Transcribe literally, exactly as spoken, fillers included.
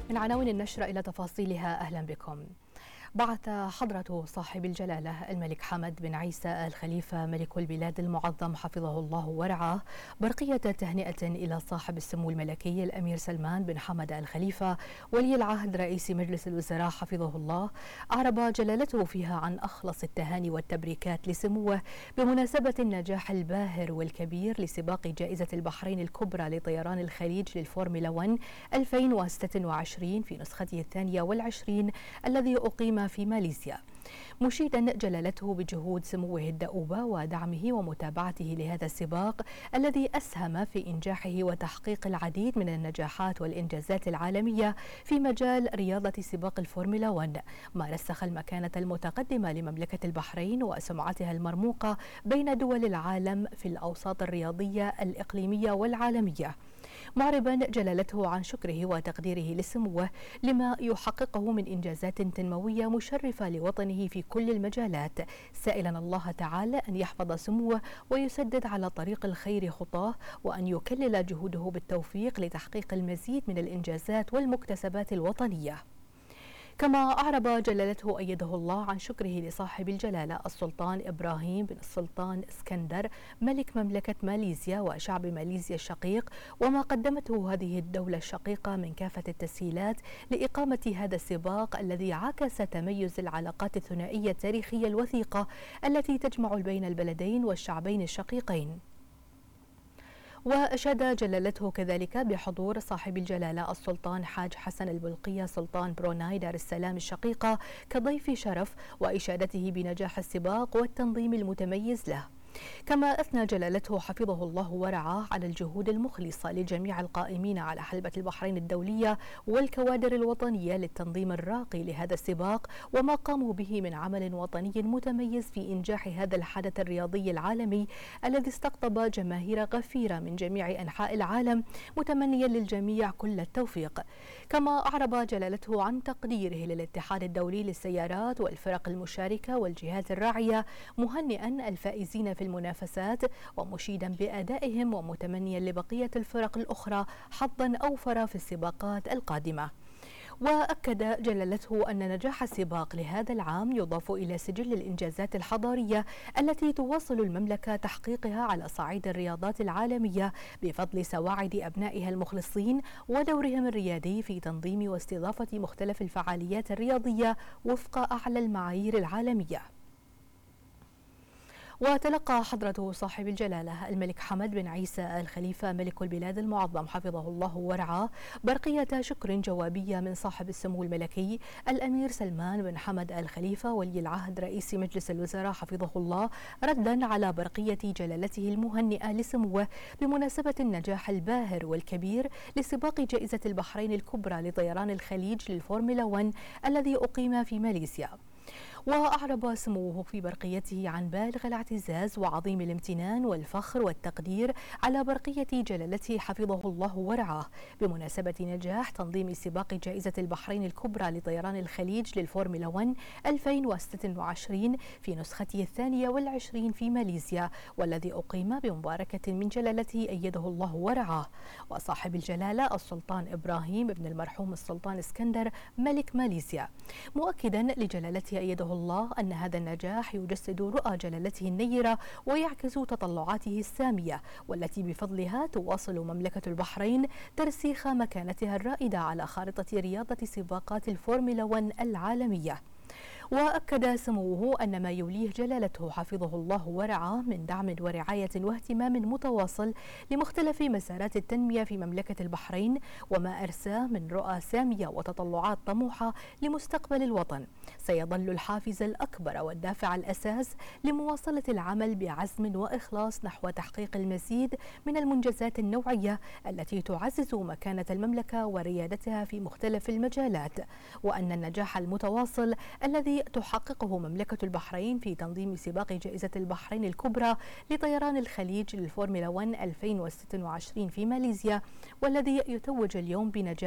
من عناوين النشرة إلى تفاصيلها، أهلا بكم. بعث حضرة صاحب الجلالة الملك حمد بن عيسى آل خليفة ملك البلاد المعظم حفظه الله ورعاه برقية تهنئة إلى صاحب السمو الملكي الأمير سلمان بن حمد آل خليفة ولي العهد رئيس مجلس الوزراء حفظه الله. أعرب جلالته فيها عن أخلص التهاني والتبريكات لسموه بمناسبة النجاح الباهر والكبير لسباق جائزة البحرين الكبرى لطيران الخليج للفورمولا واحد ألفين وستة وعشرين في نسخته الثانية والعشرين الذي أقيم في ماليزيا، مشيدا جلالته بجهود سموه الدؤوبة ودعمه ومتابعته لهذا السباق الذي أسهم في إنجاحه وتحقيق العديد من النجاحات والإنجازات العالمية في مجال رياضة سباق الفورمولا واحد، ما رسخ المكانة المتقدمة لمملكة البحرين وسمعتها المرموقة بين دول العالم في الأوساط الرياضية الإقليمية والعالمية، معربا جلالته عن شكره وتقديره لسموه لما يحققه من إنجازات تنموية مشرفة لوطنه في كل المجالات، سائلا الله تعالى أن يحفظ سموه ويسدد على طريق الخير خطاه، وأن يكلل جهوده بالتوفيق لتحقيق المزيد من الإنجازات والمكتسبات الوطنية. كما أعرب جلالته أيده الله عن شكره لصاحب الجلالة السلطان إبراهيم بن السلطان اسكندر ملك مملكة ماليزيا وشعب ماليزيا الشقيق، وما قدمته هذه الدولة الشقيقة من كافة التسهيلات لإقامة هذا السباق الذي عكس تميز العلاقات الثنائية التاريخية الوثيقة التي تجمع بين البلدين والشعبين الشقيقين. وأشاد جلالته كذلك بحضور صاحب الجلالة السلطان حاج حسن البلقية سلطان بروناي دار السلام الشقيقة كضيف شرف، وإشادته بنجاح السباق والتنظيم المتميز له. كما أثنى جلالته حفظه الله ورعاه على الجهود المخلصة لجميع القائمين على حلبة البحرين الدولية والكوادر الوطنية للتنظيم الراقي لهذا السباق، وما قاموا به من عمل وطني متميز في إنجاح هذا الحدث الرياضي العالمي الذي استقطب جماهير غفيرة من جميع أنحاء العالم، متمنيا للجميع كل التوفيق. كما أعرب جلالته عن تقديره للاتحاد الدولي للسيارات والفرق المشاركة والجهات الراعية، مهنئا الفائزين في المنافسات ومشيدا بأدائهم، ومتمنيا لبقية الفرق الأخرى حظا أوفر في السباقات القادمة. وأكد جلالته أن نجاح السباق لهذا العام يضاف إلى سجل الإنجازات الحضارية التي تواصل المملكة تحقيقها على صعيد الرياضات العالمية بفضل سواعد أبنائها المخلصين ودورهم الريادي في تنظيم واستضافة مختلف الفعاليات الرياضية وفق أعلى المعايير العالمية. وتلقى حضرة صاحب الجلالة الملك حمد بن عيسى آل خليفة ملك البلاد المعظم حفظه الله ورعاه برقية شكر جوابية من صاحب السمو الملكي الأمير سلمان بن حمد آل خليفة ولي العهد رئيس مجلس الوزراء حفظه الله، ردا على برقية جلالته المهنئة لسموه بمناسبة النجاح الباهر والكبير لسباق جائزة البحرين الكبرى لطيران الخليج للفورمولا واحد الذي أقيم في ماليزيا. وأعرب سموه في برقيته عن بالغ الاعتزاز وعظيم الامتنان والفخر والتقدير على برقية جلالته حفظه الله ورعاه بمناسبة نجاح تنظيم سباق جائزة البحرين الكبرى لطيران الخليج للفورمولا واحد ألفين وستة وعشرين في نسخته الثانية والعشرين في ماليزيا، والذي أقيم بمباركة من جلالته أيده الله ورعاه. وصاحب الجلالة السلطان إبراهيم بن المرحوم السلطان اسكندر ملك ماليزيا، مؤكدا لجلالته أيده الله أن هذا النجاح يجسد رؤى جلالته النيرة ويعكس تطلعاته السامية، والتي بفضلها تواصل مملكة البحرين ترسيخ مكانتها الرائدة على خارطة رياضة سباقات الفورمولا واحد العالمية. وأكد سموه أن ما يوليه جلالته حفظه الله ورعاه من دعم ورعاية واهتمام متواصل لمختلف مسارات التنمية في مملكة البحرين، وما أرساه من رؤى سامية وتطلعات طموحة لمستقبل الوطن، سيظل الحافز الأكبر والدافع الأساس لمواصلة العمل بعزم وإخلاص نحو تحقيق المزيد من المنجزات النوعية التي تعزز مكانة المملكة وريادتها في مختلف المجالات، وأن النجاح المتواصل الذي تحققه مملكة البحرين في تنظيم سباق جائزة البحرين الكبرى لطيران الخليج للفورمولا واحد ألفين وستة وعشرين في ماليزيا، والذي يتوج اليوم بنجاح